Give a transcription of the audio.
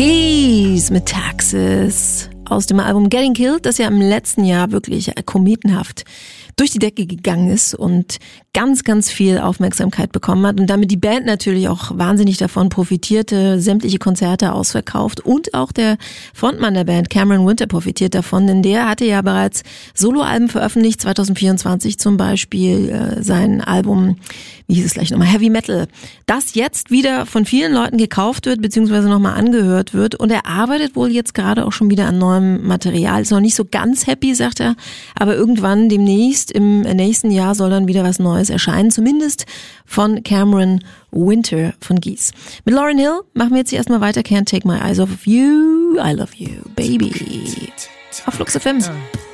Geese mit Taxes aus dem Album Getting Killed, das ja im letzten Jahr wirklich kometenhaft durch die Decke gegangen ist und ganz, ganz viel Aufmerksamkeit bekommen hat und damit die Band natürlich auch wahnsinnig davon profitierte, sämtliche Konzerte ausverkauft und auch der Frontmann der Band, Cameron Winter, profitiert davon, denn der hatte ja bereits Soloalben veröffentlicht, 2024 zum Beispiel sein Album, wie hieß es gleich nochmal, Heavy Metal, das jetzt wieder von vielen Leuten gekauft wird, beziehungsweise nochmal angehört wird und er arbeitet wohl jetzt gerade auch schon wieder an neuem Material, ist noch nicht so ganz happy, sagt er, aber irgendwann demnächst im nächsten Jahr soll dann wieder was Neues erscheinen, zumindest von Cameron Winter von Geese. Mit Lauryn Hill machen wir jetzt hier erstmal weiter. Can't Take My Eyes Off of You, I Love You, Baby. Auf Flux FM.